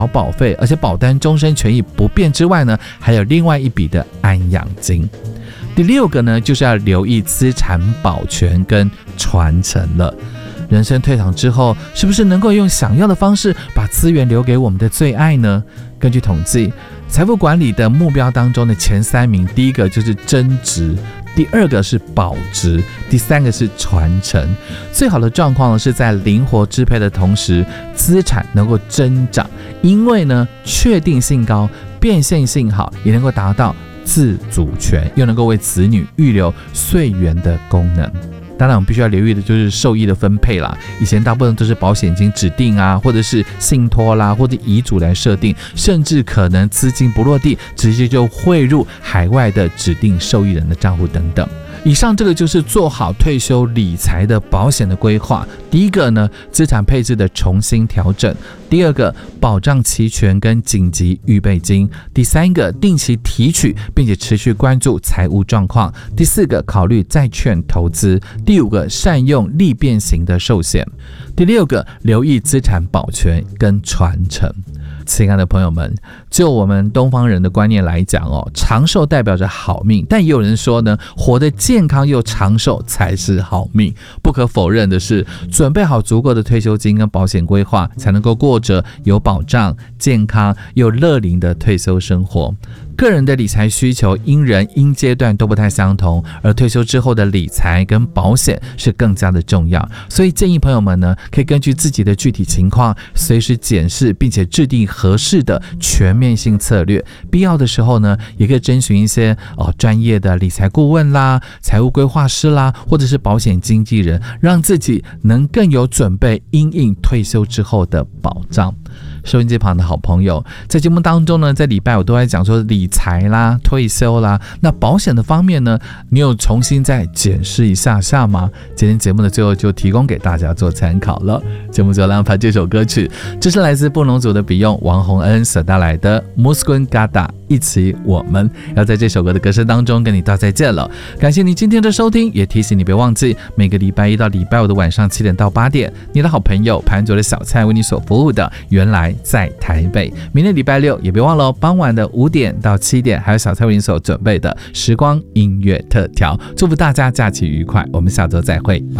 保费，而且保单终身权益不变之外呢，还有另外一笔的安养金。第6个呢，就是要留意资产保全跟传承了。人生退场之后，是不是能够用想要的方式把资源留给我们的最爱呢？根据统计，财富管理的目标当中的前3名，第1个就是增值，第2个是保值，第3个是传承。最好的状况是在灵活支配的同时，资产能够增长，因为呢确定性高，变现性好，也能够达到自主权，又能够为子女预留岁源的功能。当然我们必须要留意的就是受益的分配啦，以前大部分都是保险金指定啊，或者是信托啦，或者遗嘱来设定，甚至可能资金不落地，直接就汇入海外的指定受益人的账户等等。以上这个就是做好退休理财的保险的规划。第1个呢，资产配置的重新调整；第2个，保障期权跟紧急预备金；第3个，定期提取并且持续关注财务状况；第4个，考虑债券投资；第5个，善用利变型的寿险；第6个，留意资产保全跟传承。亲爱的朋友们，就我们东方人的观念来讲长寿代表着好命，但也有人说呢，活得健康又长寿才是好命。不可否认的是，准备好足够的退休金跟保险规划，才能够过着有保障、健康又乐龄的退休生活。个人的理财需求因人因阶段都不太相同，而退休之后的理财跟保险是更加的重要，所以建议朋友们呢，可以根据自己的具体情况随时检视，并且制定合适的全面性策略。必要的时候呢，也可以征询一些专业的理财顾问啦、财务规划师啦，或者是保险经纪人，让自己能更有准备因应退休之后的保障。收音机旁的好朋友，在节目当中呢，在礼拜我都在讲说理财啦、退休啦，那保险的方面呢，你有重新再检视一下吗？今天节目的最后就提供给大家做参考了。节目最后来安排这首歌曲，这是来自布农族的笔用王洪恩所带来的 Muskun Gada 一起我们，要在这首歌的歌声当中跟你道再见了。感谢你今天的收听，也提醒你别忘记每个礼拜1到礼拜5的晚上7点到8点，你的好朋友潘卓的小菜为你所服务的原来在台北。明天礼拜6也别忘了傍晚的5点到7点，还有小菜为你所准备的时光音乐特调。祝福大家假期愉快，我们下周再会，拜拜。